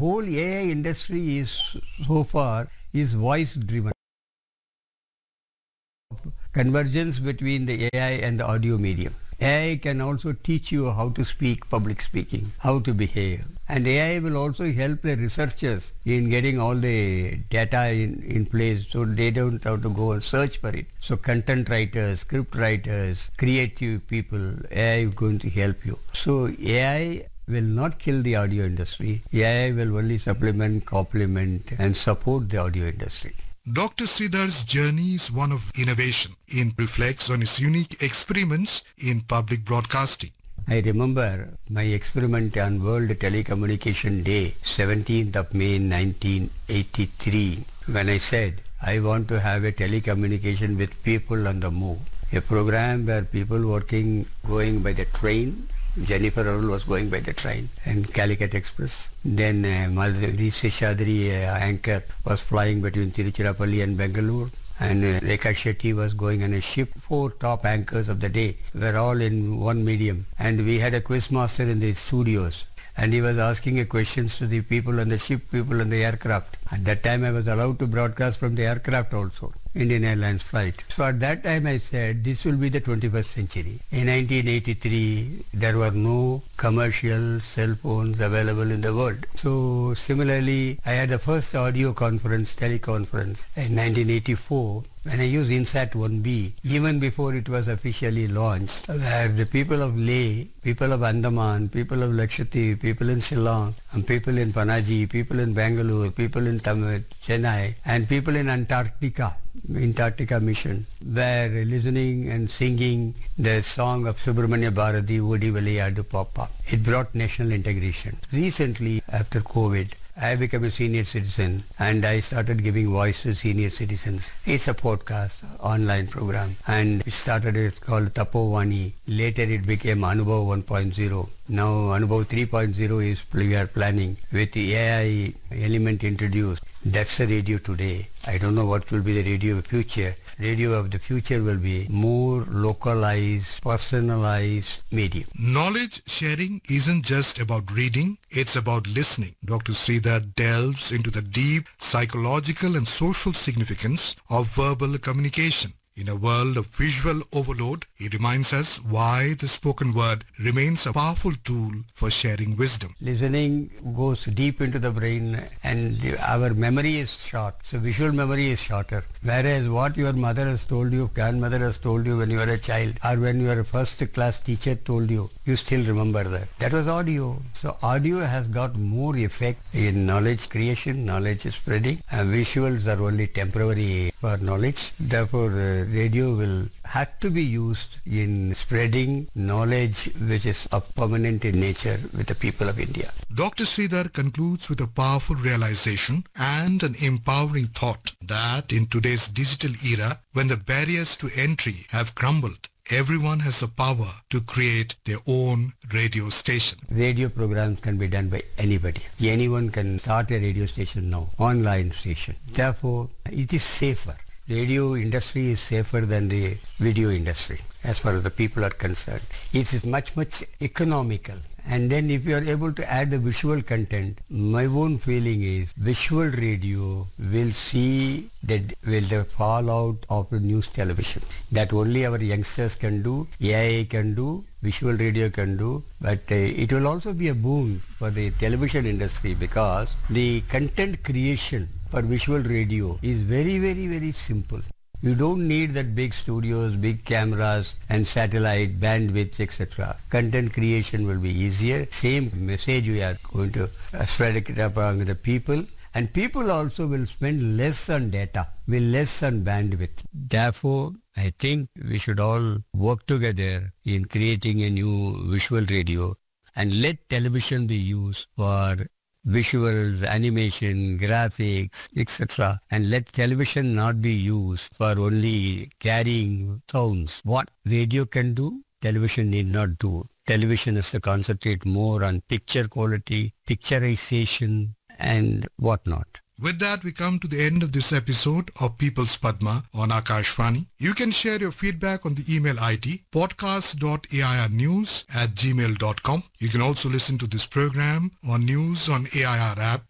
whole AI industry is so far is voice driven. Convergence between the AI and the audio medium. AI can also teach you how to speak, public speaking, how to behave. And AI will also help the researchers in getting all the data in place so they don't have to go and search for it. So content writers, script writers, creative people, AI is going to help you. So AI will not kill the audio industry. AI will only supplement, complement and support the audio industry. Dr. Sridhar's journey is one of innovation. It reflects on his unique experiments in public broadcasting. I remember my experiment on World Telecommunication Day, 17th of May 1983, when I said, I want to have a telecommunication with people on the move. A program where people going by the train. Jennifer Arul was going by the train and Calicut Express. Then Madhuri Seshadri, anchor, was flying between Tiruchirappalli and Bangalore. And Rekha Shetty was going on a ship. 4 top anchors of the day were all in one medium. And we had a quiz master in the studios. And he was asking a questions to the people on the ship, people on the aircraft. At that time I was allowed to broadcast from the aircraft also. Indian Airlines flight. So at that time I said this will be the 21st century. In 1983 there were no commercial cell phones available in the world. So similarly I had the first audio conference, teleconference in 1984 when I used INSAT 1B, even before it was officially launched, where the people of Leh, people of Andaman, people of Lakshadweep, people in Shillong, and people in Panaji, people in Bangalore, people in Chennai, and people in Antarctica mission, were listening and singing the song of Subramanya Bharati, Odi Vilayadu Papa. It brought national integration. Recently, after COVID, I became a senior citizen and I started giving voice to senior citizens. It's a podcast, online program, and it's called Tapovani. Later it became Anubhav 1.0. Now Anubhav 3.0 is we are planning with the AI element introduced. That's the radio today. I don't know what will be the radio of the future. Radio of the future will be more localized, personalized medium. Knowledge sharing isn't just about reading, it's about listening. Dr. Sridhar delves into the deep psychological and social significance of verbal communication. In a world of visual overload, he reminds us why the spoken word remains a powerful tool for sharing wisdom. Listening goes deep into the brain and our memory is short. So visual memory is shorter. Whereas what your mother has told you, grandmother has told you when you were a child or when your first class teacher told you, you still remember that. That was audio. So audio has got more effect in knowledge creation, knowledge spreading. And visuals are only temporary for knowledge. Therefore, radio will have to be used in spreading knowledge which is permanent in nature with the people of India. Dr. Sridhar concludes with a powerful realization and an empowering thought that in today's digital era, when the barriers to entry have crumbled, everyone has the power to create their own radio station. Radio programs can be done by anybody. Anyone can start a radio station now, online station. Therefore, it is safer. Radio industry is safer than the video industry as far as the people are concerned. It is much economical. And then if you are able to add the visual content, my own feeling is visual radio will see the fallout of the news television. That only our youngsters can do, AI can do, visual radio can do, but it will also be a boon for the television industry because the content creation for visual radio is very simple. You don't need that big studios, big cameras and satellite bandwidth, etc. Content creation will be easier. Same message we are going to spread it up among the people. And people also will spend less on data, less on bandwidth. Therefore, I think we should all work together in creating a new visual radio and let television be used for visuals, animation, graphics, etc. And let television not be used for only carrying sounds. What radio can do, television need not do. Television has to concentrate more on picture quality, picturization, and whatnot. With that, we come to the end of this episode of People's Padma on Akashvani. You can share your feedback on the email ID podcast.airnews@gmail.com. You can also listen to this program on News on AIR app